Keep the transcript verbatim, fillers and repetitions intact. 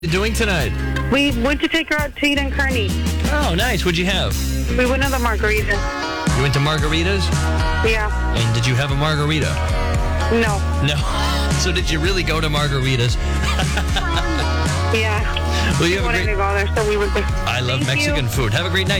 you doing tonight? We went to take her out to eat in Kearney. Oh, nice. What'd you have? We went to the margarita. You went to Margaritas? Yeah. And did you have a margarita? No. No. So did you really go to Margaritas? Yeah. Well, you We have a wanted great... to go there, so we went there. I love Thank Mexican you. food. Have a great night.